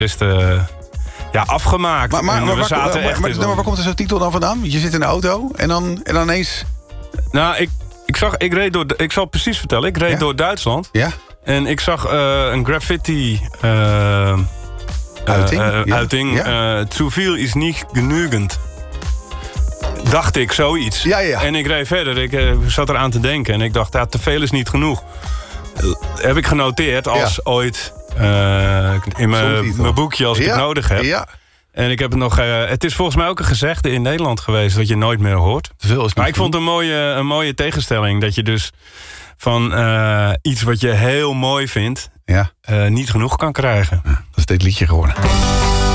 afgemaakt. Maar waar komt er zo'n titel dan vandaan? Je zit in de auto en dan ineens... Nou, ik zal het precies vertellen. Ik reed door Duitsland. Ja? En ik zag een graffiti... uiting. Ja? Zu veel is niet genügend. Dacht ik, zoiets. Ja. En ik reed verder. Ik zat eraan te denken. En ik dacht, te veel is niet genoeg. Heb ik genoteerd als ooit... in mijn boekje als ik het nodig heb. Ja. En ik heb het nog... het is volgens mij ook een gezegde in Nederland geweest... dat je nooit meer hoort. Maar ik vond het een mooie tegenstelling. Dat je dus van iets wat je heel mooi vindt... niet genoeg kan krijgen. Dat is dit liedje geworden.